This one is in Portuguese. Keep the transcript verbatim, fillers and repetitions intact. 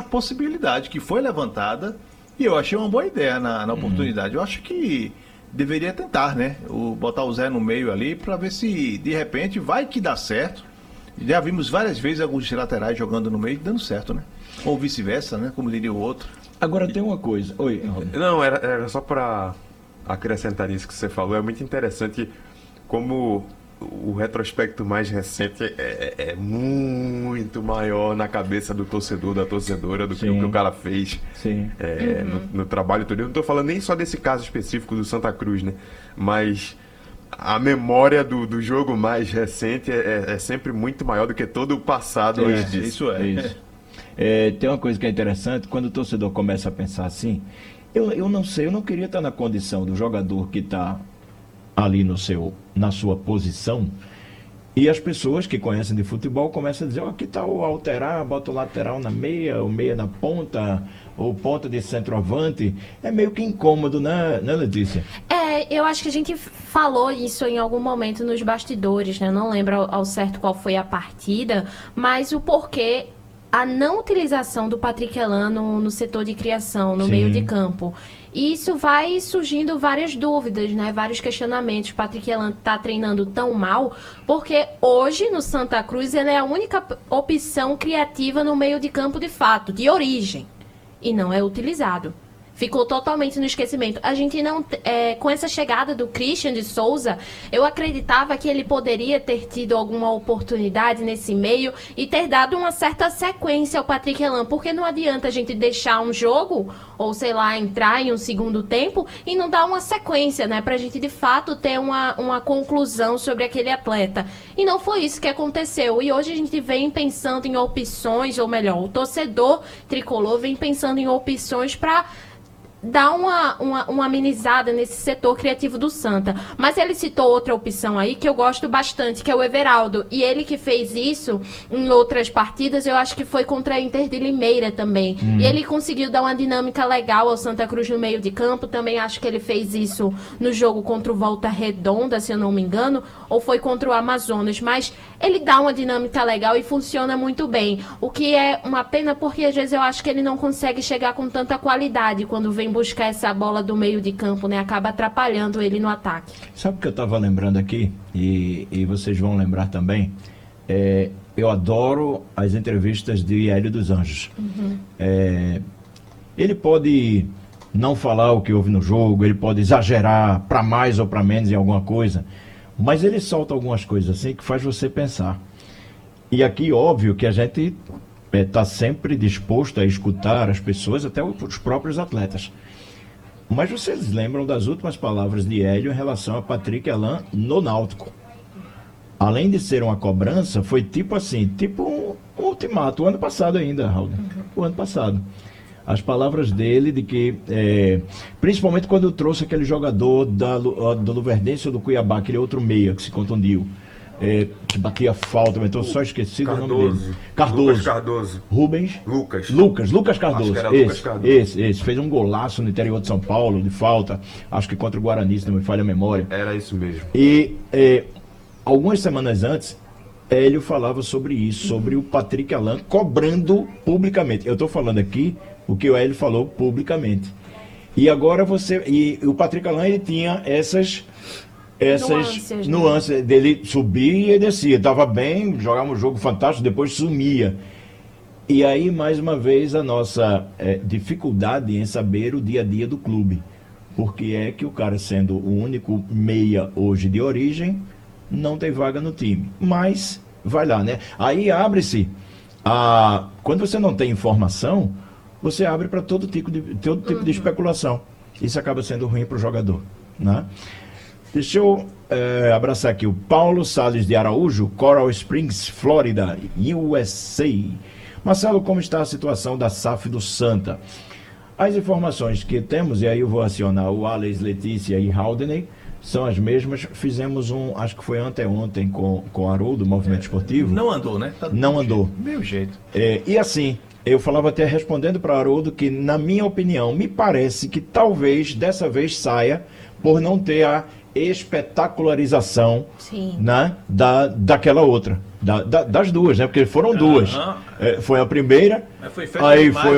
possibilidade que foi levantada e eu achei uma boa ideia na, na oportunidade. Uhum. Eu acho que deveria tentar, né? O, botar o Zé no meio ali para ver se de repente vai que dá certo. Já vimos várias vezes alguns laterais jogando no meio dando certo, né? Ou vice-versa, né? Como diria o outro. Agora tem uma coisa. Oi, Robin. Não, era, era só para acrescentar nisso que você falou. É muito interessante como o retrospecto mais recente é, é muito maior na cabeça do torcedor, da torcedora, do que o que o cara fez é, uhum. no, no trabalho todo. Eu não estou falando nem só desse caso específico do Santa Cruz, né? Mas a memória do, do jogo mais recente é, é sempre muito maior do que todo o passado é, antes disso. Isso é. Isso. É, tem uma coisa que é interessante, quando o torcedor começa a pensar assim, eu, eu não sei, eu não queria estar na condição do jogador que está ali no seu, na sua posição, e as pessoas que conhecem de futebol começam a dizer, ó, oh, que tal alterar, bota o lateral na meia, o meia na ponta, ou ponta de centroavante. É meio que incômodo, né, né, Letícia? É, eu acho que a gente falou isso em algum momento nos bastidores, né? Não lembro ao, ao certo qual foi a partida, mas o porquê a não utilização do Patrick Elan no, no setor de criação, no Sim. meio de campo. E isso vai surgindo várias dúvidas, né? Vários questionamentos. O Patrick Elan está treinando tão mal, porque hoje no Santa Cruz ele é a única opção criativa no meio de campo de fato, de origem. E não é utilizado. Ficou totalmente no esquecimento. A gente não, é, com essa chegada do Christian de Souza, eu acreditava que ele poderia ter tido alguma oportunidade nesse meio e ter dado uma certa sequência ao Patrick Elan, porque não adianta a gente deixar um jogo, ou sei lá, entrar em um segundo tempo e não dar uma sequência, né, pra gente de fato ter uma, uma conclusão sobre aquele atleta. E não foi isso que aconteceu. E hoje a gente vem pensando em opções, ou melhor, o torcedor tricolor vem pensando em opções para dar uma, uma, uma amenizada nesse setor criativo do Santa. Mas ele citou outra opção aí que eu gosto bastante, que é o Everaldo. E ele que fez isso em outras partidas, eu acho que foi contra a Inter de Limeira também. Hum. E ele conseguiu dar uma dinâmica legal ao Santa Cruz no meio de campo. Também acho que ele fez isso no jogo contra o Volta Redonda, se eu não me engano, ou foi contra o Amazonas. Mas ele dá uma dinâmica legal e funciona muito bem. O que é uma pena porque às vezes eu acho que ele não consegue chegar com tanta qualidade quando vem buscar essa bola do meio de campo, né? Acaba atrapalhando ele no ataque. Sabe o que eu estava lembrando aqui? E, e vocês vão lembrar também? É, eu adoro as entrevistas de Hélio dos Anjos. Uhum. É, ele pode não falar o que houve no jogo, ele pode exagerar para mais ou para menos em alguma coisa, mas ele solta algumas coisas assim que faz você pensar. E aqui, óbvio, que a gente está é, sempre disposto a escutar as pessoas, até os próprios atletas. Mas vocês lembram das últimas palavras de Hélio em relação a Patrick Elan no Náutico? Além de ser uma cobrança, foi tipo assim, tipo um, um ultimato, o ano passado ainda, Raul, uhum. o ano passado. As palavras dele de que, é, principalmente quando trouxe aquele jogador da, do Luverdense ou do Cuiabá, aquele outro meia que se contundiu. É, que batia falta, mas estou só esquecido Cardoso, o nome dele. Cardoso. Lucas Cardoso. Rubens. Lucas. Lucas, Lucas Cardoso. Acho que era esse, Lucas Cardoso. Esse, esse. Fez um golaço no interior de São Paulo, de falta. Acho que contra o Guarani, se não me falha a memória. Era isso mesmo. E é, algumas semanas antes, Hélio falava sobre isso, sobre o Patrick Elan cobrando publicamente. Eu estou falando aqui o que o Hélio falou publicamente. E agora você... E o Patrick Elan, ele tinha essas... essas nuances, nuances né? dele subia e descia, estava bem, jogava um jogo fantástico, depois sumia. E aí, mais uma vez, a nossa é, dificuldade em saber o dia a dia do clube. Porque é que o cara, sendo o único meia hoje de origem, não tem vaga no time. Mas, vai lá, né? Aí abre-se, a... quando você não tem informação, você abre para todo tipo de, todo tipo uhum. de especulação. Isso acaba sendo ruim para o jogador, né? Deixa eu é, abraçar aqui o Paulo Salles de Araújo, Coral Springs, Flórida, U S A. Marcelo, como está a situação da S A F do Santa? As informações que temos, e aí eu vou acionar o Alex, Letícia e Haldney, são as mesmas. Fizemos um, acho que foi anteontem, com, com o Haroldo, do Movimento Esportivo. Não andou, né? Tá Não andou. Jeito, meu jeito. É, e assim, eu falava até respondendo para o Haroldo que, na minha opinião, me parece que talvez dessa vez saia por não ter a espetacularização, né, da, daquela outra, da, da, das duas, né, porque foram duas. Uhum. É, foi a primeira, foi aí foi